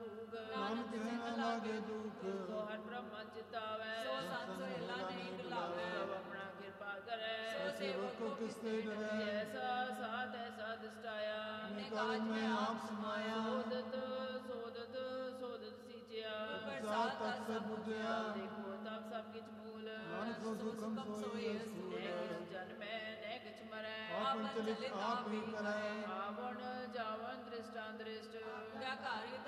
ਭੂਖ, ਨਾਨਕ ਹੈ ਨਾ ਲਾਗੇ ਦੁਖ। ਸੋ ਹਰ ਬ੍ਰਹਮਾ ਚਿਤਾਵੈ, ਸੋ ਸੰਤ ਸੋਹਿਲਾ ਨਹੀਂ ਡੁਲਾਵੈ। ਸਭ ਆਪਣਾ ਕਿਰਪਾ ਕਰੈ, ਸੋ ਸੇਵਕ ਕੋ ਕਿਸ ਤੇ ਡਰੈ। ਜੈਸਾ ਸਾਧ ਐਸਾ ਦਿਸਟਾਇਆ, ਨੇ ਕਾਜ ਮੈਂ ਆਪ ਸਮਾਇਆ। ਸੋਦਤ ਸੋਦਤ ਸੋਦਤ ਸੀਚਿਆ, ਪ੍ਰਸਾਦ ਤਤ ਸਭ ਬੁਝਿਆ। ਦੇਖੋ ਤਬ ਸਭ ਕਿਛ ਮੂਲ, ਨਾਨਕ ਸੋ ਸੁਖਮ ਸੋਈ ਨੈ ਅਸੂਲ। ਕਿਛ ਜਨਮੈ ਨੈ ਕਿਛ ਮਰੈ, ਆਪਨ ਚਲਿਤ ਆਪ ਹੀ ਕਰੈ। ਆਵਣ ਜਾਵਨ ਦ੍ਰਿਸ਼ਟਾਂ ਦ੍ਰਿਸ਼ਟ, ਜਾ ਘਰ